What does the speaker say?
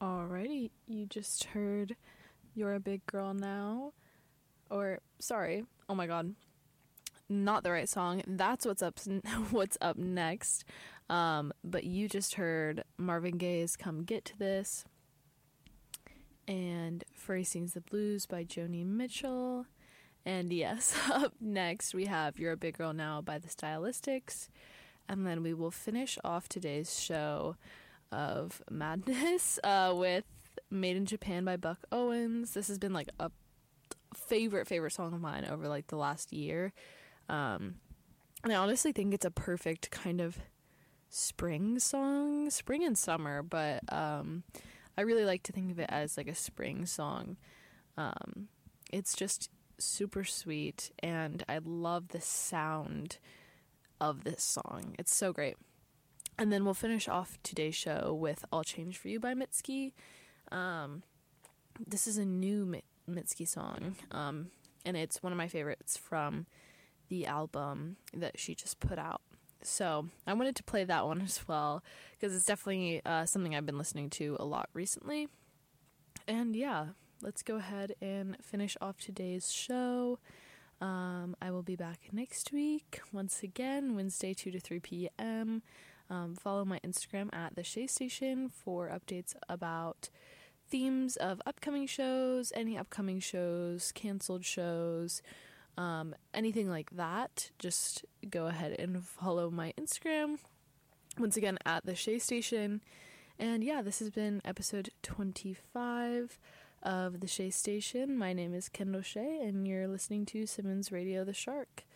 Alrighty, you just heard You're a Big Girl Now. Or, sorry, oh my god, not the right song. That's what's up next. But you just heard Marvin Gaye's Come Get to This and Furry Sings the Blues by Joni Mitchell. And yes, up next we have You're a Big Girl Now by the Stylistics. And then we will finish off today's show of madness with Made in Japan by Buck Owens. This has been like a favorite song of mine over like the last year. And I honestly think it's a perfect kind of spring song, spring and summer, but I really like to think of it as like a spring song. It's just super sweet, and I love the sound of this song. It's so great. And then we'll finish off today's show with I'll Change For You by Mitski. This is a new Mitski song, and it's one of my favorites from the album that she just put out. So I wanted to play that one as well, because it's definitely something I've been listening to a lot recently. And yeah, let's go ahead and finish off today's show. I will be back next week, once again, Wednesday, 2 to 3 p.m. Follow my Instagram at The Shay Station for updates about themes of upcoming shows, any upcoming shows, canceled shows, anything like that. Just go ahead and follow my Instagram, once again, at The Shay Station. And yeah, this has been episode 25 of The Shay Station. My name is Kendall Shay, and you're listening to Simmons Radio The Shark.